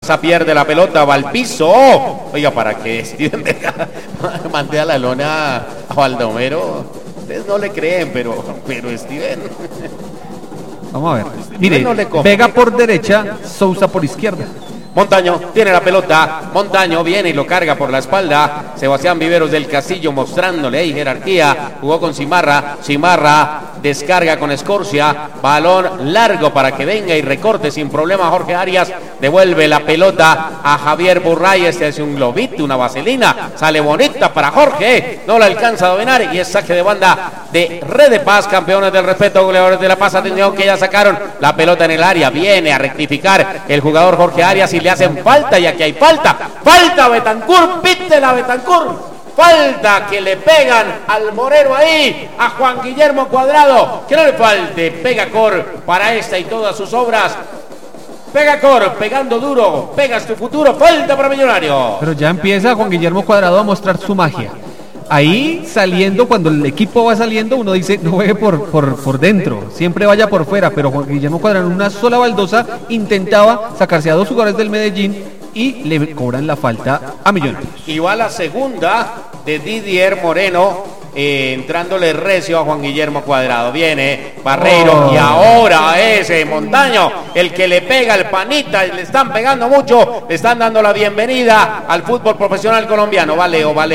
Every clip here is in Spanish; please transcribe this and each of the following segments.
Pasa, pierde la pelota, va al piso. ¡Oh! Oiga, ¿para qué Steven mandé a la lona a Baldomero? Ustedes no le creen, pero Steven. Vamos a ver. Mire, Vega por derecha, Sousa por izquierda. Montaño tiene la pelota, Montaño viene y lo carga por la espalda. Sebastián Viveros del Castillo mostrándole ahí jerarquía. Jugó con Cimarra, Cimarra descarga con Escorcia, balón largo para que venga y recorte sin problema Jorge Arias. Devuelve la pelota a Javier Burray. Este hace un globito, una vaselina, sale bonita para Jorge, no la alcanza a dominar y es saque de banda de Red de Paz, campeones del respeto, goleadores de la paz. Atención que ya sacaron la pelota en el área, viene a rectificar el jugador Jorge Arias y le hacen falta, y aquí hay falta Betancur, pítela Betancur. Falta que le pegan al moreno ahí, a Juan Guillermo Cuadrado. Que no le falte, Pegacor para esta y todas sus obras. Pegacor, pegando duro, pegas tu futuro, falta para Millonarios. Pero ya empieza Juan Guillermo Cuadrado a mostrar su magia. Ahí saliendo, cuando el equipo va saliendo, uno dice, no juegue por dentro, siempre vaya por fuera, pero Juan Guillermo Cuadrado en una sola baldosa intentaba sacarse a dos jugadores del Medellín y le cobran la falta a Millonarios. Y va la segunda de Didier Moreno, entrándole recio a Juan Guillermo Cuadrado. Viene Barreiro y ahora ese Montaño, el que le pega el panita, y le están pegando mucho, le están dando la bienvenida al fútbol profesional colombiano. Va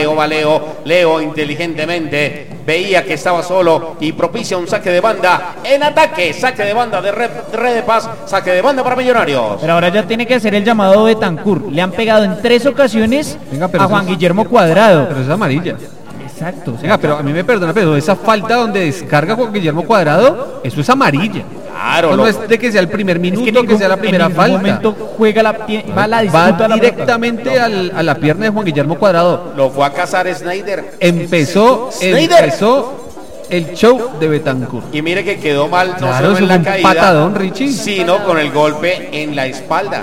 Leo inteligentemente veía que estaba solo y propicia un saque de banda en ataque, saque de banda de Red de Paz, saque de banda para Millonarios. Pero ahora ya tiene que hacer el llamado de Betancur. Le han pegado en 3 ocasiones a Juan Guillermo Cuadrado. Pero es amarilla. Exacto. Venga, pero a mí me perdona, pero esa falta donde descarga Juan Guillermo Cuadrado, eso es amarilla. Claro. Eso no es de que sea el primer minuto, que sea la primera falta. En ningún momento juega va directamente a la pierna de Juan Guillermo Cuadrado. Lo fue a cazar Snyder. Empezó el show de Betancur. Y mire que quedó mal, no claro, solo en la caída, patadón, Richie, sino con el golpe en la espalda.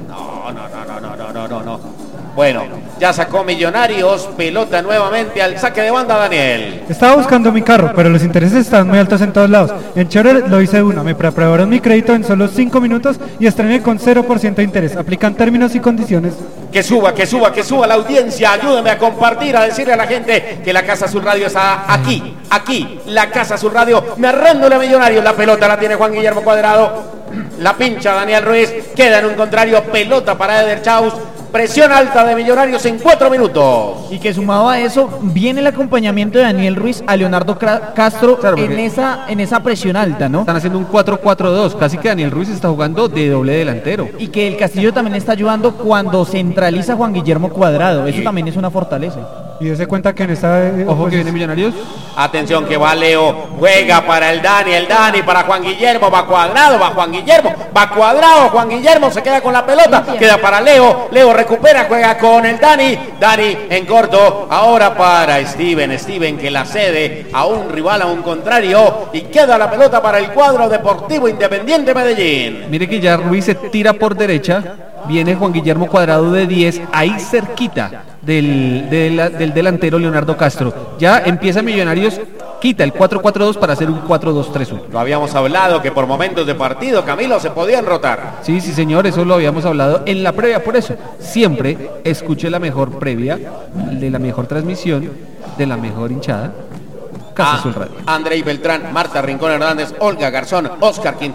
No. Bueno, ya sacó Millonarios, pelota nuevamente al saque de banda, Daniel. Estaba buscando mi carro, pero los intereses estaban muy altos en todos lados. En Chevrolet lo hice una, me preaprobaron mi crédito en solo 5 minutos y estrené con 0% de interés. Aplican términos y condiciones. Que suba la audiencia, ayúdame a compartir, a decirle a la gente que la Casa Azul Radio está aquí, la Casa Azul Radio, narrándole a Millonarios. La pelota la tiene Juan Guillermo Cuadrado, la pincha Daniel Ruiz, queda en un contrario, pelota para Eder Chaus. Presión alta de Millonarios en 4 minutos. Y que sumado a eso, viene el acompañamiento de Daniel Ruiz a Leonardo Castro, claro, en esa presión alta, ¿no? Están haciendo un 4-4-2, casi que Daniel Ruiz está jugando de doble delantero. Y que el Castillo también está ayudando cuando centraliza Juan Guillermo Cuadrado. Eso también es una fortaleza. Y dése cuenta que en esta... Ojo que viene Millonarios. Atención que va Leo, juega para el Dani para Juan Guillermo, va Cuadrado, va Juan Guillermo, va Cuadrado, Juan Guillermo se queda con la pelota, queda para Leo recupera, juega con el Dani en corto, ahora para Steven que la cede a un rival, a un contrario, y queda la pelota para el cuadro Deportivo Independiente Medellín. Mire que ya Ruiz se tira por derecha, viene Juan Guillermo Cuadrado de 10, ahí cerquita del delantero Leonardo Castro. Ya empieza Millonarios, quita el 4-4-2 para hacer un 4-2-3-1. Lo habíamos hablado que por momentos de partido, Camilo, se podían rotar. Sí, señor, eso lo habíamos hablado en la previa, por eso siempre escuche la mejor previa, de la mejor transmisión, de la mejor hinchada. Casa Azul Radio. Andrei Beltrán, Marta Rincón Hernández, Olga Garzón, Oscar Quintero.